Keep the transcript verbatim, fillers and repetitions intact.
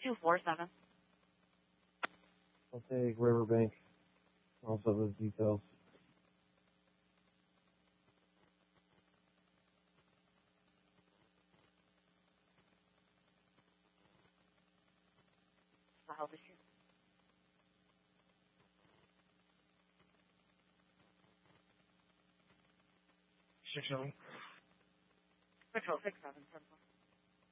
two four seven. I'll take Riverbank. Also those details. I'll be here. Six seven. Control six seven.